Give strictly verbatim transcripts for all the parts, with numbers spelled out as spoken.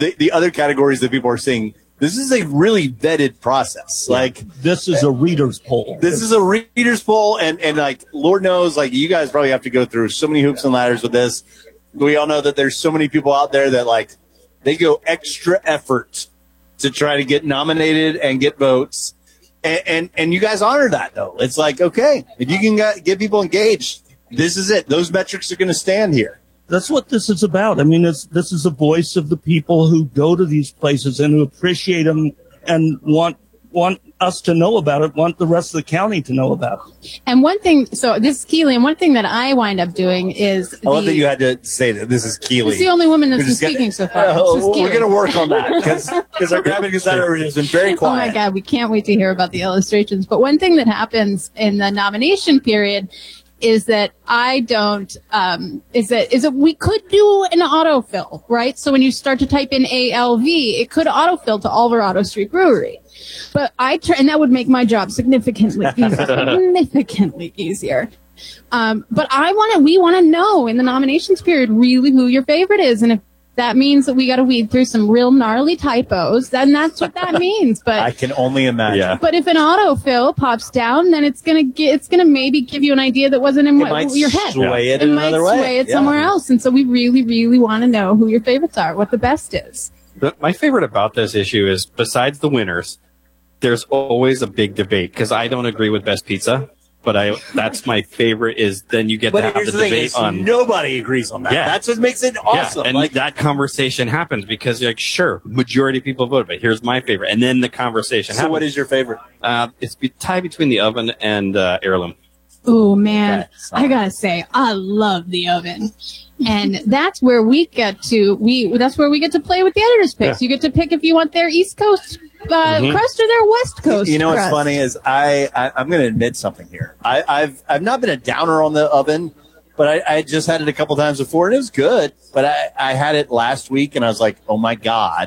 the, the other categories that people are seeing, this is a really vetted process. Yeah. Like this is a reader's poll. This is a reader's poll, and and like Lord knows, like you guys probably have to go through so many hoops and ladders with this. We all know that there's so many people out there that like they go extra effort to try to get nominated and get votes, and and, and you guys honor that though. It's like, okay, if you can get, get people engaged, this is it. Those metrics are going to stand here. That's what this is about. I mean, it's, this is a voice of the people who go to these places and who appreciate them and want want us to know about it, want the rest of the county to know about it. And one thing, so this is Keely, and one thing that I wind up doing is... I love that you had to say that this is Keely. It's the only woman that's been speaking so far. Oh, we're going to work on that because our graphic designer has been very quiet. Oh my God, we can't wait to hear about the illustrations. But one thing that happens in the nomination period is that I don't, um, is that, is that we could do an autofill, right? So when you start to type in A L V, it could autofill to Alvarado Street Brewery. But I, tr- and that would make my job significantly easier, significantly easier. Um, but I want to, we want to know in the nominations period really who your favorite is. And if that means that we got to weed through some real gnarly typos, then that's what that means. But I can only imagine. Yeah. But if an autofill pops down, then it's gonna get, it's gonna maybe give you an idea that wasn't in it what, your head. Sway it, it in might another sway way. it Yeah. somewhere else. And so we really, really want to know who your favorites are, what the best is. The, my favorite about this issue is, besides the winners, there's always a big debate because I don't agree with best pizza. But I, that's my favorite is then you get but to have the, the debate is, on. Nobody agrees on that. Yeah. That's what makes it awesome. Yeah. And like, that conversation happens because you're like, sure, majority of people voted, but here's my favorite. And then the conversation so happens. what is your favorite? Uh, it's be tied between the oven and uh, heirloom. Oh man, okay, I gotta say, I love the oven. And that's where we get to, we, that's where we get to play with the editor's picks. Yeah. You get to pick if you want their East Coast uh, mm-hmm. crust or their West Coast You know what's crust. funny is I, I I'm going to admit something here. I, I've I've not been a downer on the oven, but I, I just had it a couple times before and it was good. But I, I had it last week and I was like, oh my God,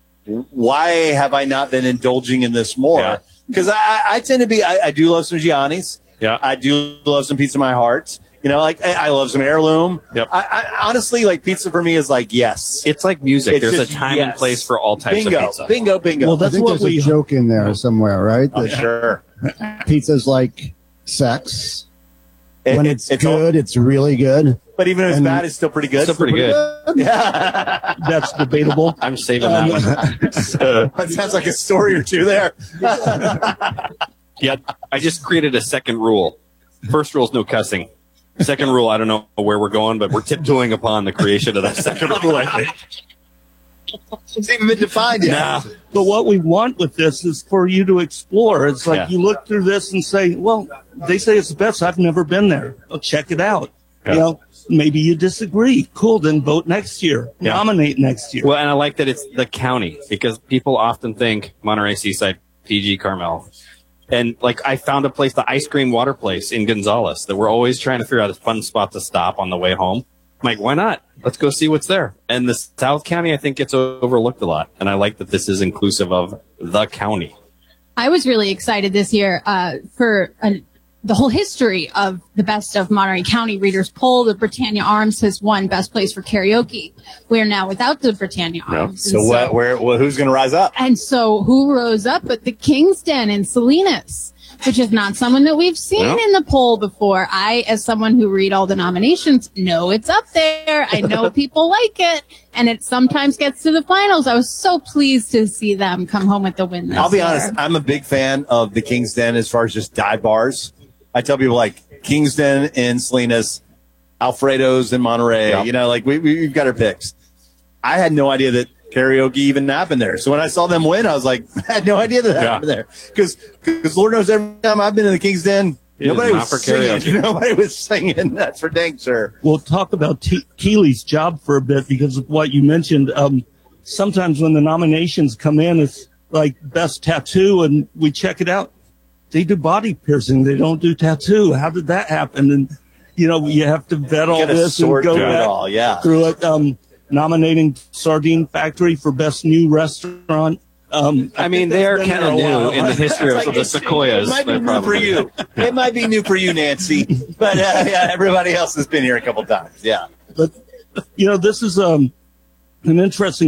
why have I not been indulging in this more? Because yeah. I, I tend to be, I, I do love some Gianni's. Yeah, I do love some pizza in my heart. You know, like I, I love some heirloom. Yep. I, I honestly like pizza for me is like yes. It's like music. It's There's just a time yes. and place for all types bingo, of pizza. Bingo, bingo. Well, I that's think what there's we a joke in there somewhere, right? Oh, That sure. Pizza's like sex. It, when it, it's, it's good, all, it's really good. but even if it's and bad, it's still pretty good. Still pretty good. Yeah. That's debatable. I'm saving that one. So, That sounds like a story or two there. yeah, I just created a second rule. First rule is no cussing. Second rule, I don't know where we're going, but we're tiptoeing upon the creation of that second rule, I think. It's even been defined yet. Nah. But what we want with this is for you to explore. It's like Yeah. you look through this and say, well, they say it's the best. I've never been there. Well, check it out. Yeah. You know, maybe you disagree. Cool. Then vote next year. Yeah. Nominate next year. Well, and I like that it's the county because people often think Monterey, Seaside, P G, Carmel. And like I found a place, the ice cream water place in Gonzales that we're always trying to figure out a fun spot to stop on the way home. I'm like, why not? Let's go see what's there. And the South County, I think, gets overlooked a lot. And I like that this is inclusive of the county. I was really excited this year uh, for uh, the whole history of the best of Monterey County Readers Poll. The Britannia Arms has won Best Place for Karaoke. We're now without the Britannia Arms. So, And what? Where? Well, who's going to rise up? And so who rose up but the King's Den in Salinas, which is not someone that we've seen No. in the poll before. I, as someone who read all the nominations, know it's up there. I know people like it, and it sometimes gets to the finals. I was so pleased to see them come home with the win this I'll be year. honest. I'm a big fan of the King's Den as far as just dive bars. I tell people like King's Den in Salinas, Alfredo's in Monterey. Yep. You know, like we, we we've got our picks. I had no idea that karaoke even happened there. So when I saw them win, I was like, I had no idea that, that Yeah. happened there. Because because Lord knows every time I've been in the King's Den, It is nobody not was for singing. karaoke. Nobody was singing. That's for dang sure. We'll talk about T- Keely's job for a bit because of what you mentioned. Um, sometimes when the nominations come in, it's like best tattoo, and we check it out. They do body piercing. They don't do tattoo. How did that happen? And, you know, you have to vet all Gotta this and sort go through it back all, yeah. through it. Um, nominating Sardine Factory for best new restaurant. Um, I mean, think they that's are been kind there of a new while. in the history of It's like the it's- Sequoias. It might be They're new for probably- you. It might be new for you, Nancy. But uh, yeah, everybody else has been here a couple times. Yeah. But, you know, this is um, an interesting